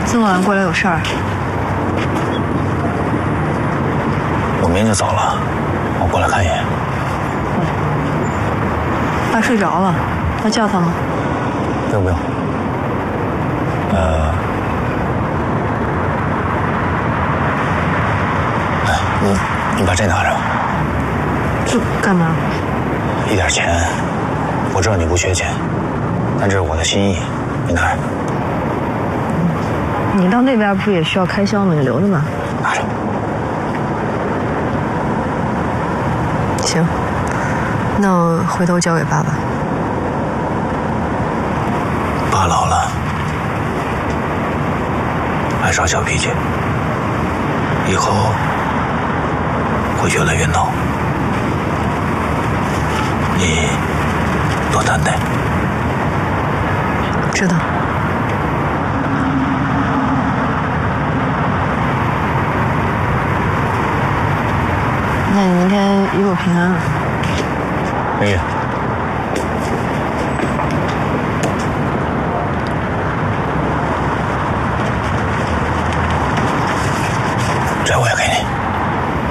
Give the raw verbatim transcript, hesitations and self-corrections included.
这么晚过来有事儿？ 我明天就走了，我过来看一眼。 爸睡着了，要叫他吗？ 不用不用。呃，哎，你你把这拿着。 这干嘛？ 一点钱，我知道你不缺钱，但这是我的心意，你拿着。 你到那边不也需要开销吗？你留着吧。 拿着。 行，那我回头交给爸爸。 爸老了，爱耍小脾气，以后会越来越闹，你多担待。 知道。那你明天一路平安啊。 明月。